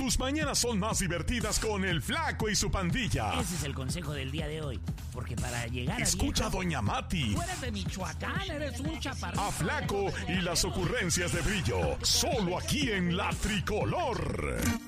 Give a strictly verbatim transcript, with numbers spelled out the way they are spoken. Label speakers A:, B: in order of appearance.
A: Tus mañanas son más divertidas con el Flaco y su pandilla.
B: Ese es el consejo del día de hoy. Porque para llegar a
A: Escucha
B: viejo,
A: a Doña Mati.
B: tú eres de Michoacán, eres un chaparrito.
A: A Flaco y las ocurrencias de Brillo. Solo aquí en La Tricolor.